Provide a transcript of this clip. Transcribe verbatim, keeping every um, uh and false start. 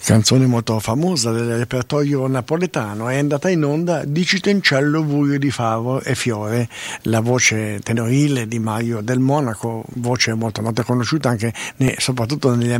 Canzone molto famosa del repertorio napoletano, è andata in onda Di Citencello Vuio di Favo e Fiore, la voce tenorile di Mario Del Monaco, voce molto nota e conosciuta anche ne, soprattutto negli